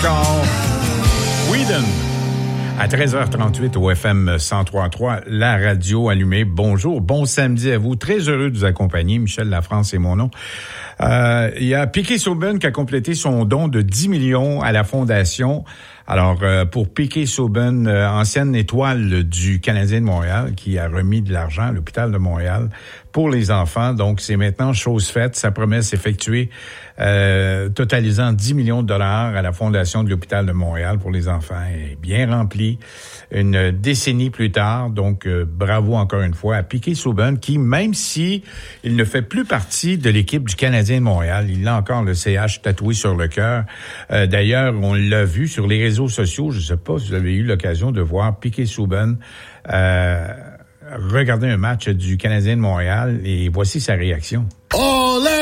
encore Whedon. À 13h38 au FM 103.3, la radio allumée. Bonjour, bon samedi à vous. Très heureux de vous accompagner. Michel Lafrance est mon nom. Il y a Piquet Souben qui a complété son don de 10 millions à la Fondation. Alors, pour Piquet Souben, ancienne étoile du Canadien de Montréal, qui a remis de l'argent à l'hôpital de Montréal pour les enfants. Donc, c'est maintenant chose faite. Sa promesse effectuée, totalisant 10 millions de dollars à la Fondation de l'hôpital de Montréal pour les enfants est bien remplie. Une décennie plus tard, donc bravo encore une fois à Piquet Souben, qui, même si il ne fait plus partie de l'équipe du Canadien de Montréal, il a encore le CH tatoué sur le cœur. D'ailleurs, on l'a vu sur les réseaux sociaux. Je ne sais pas si vous avez eu l'occasion de voir Piquet Souben regarder un match du Canadien de Montréal, et voici sa réaction. Olé!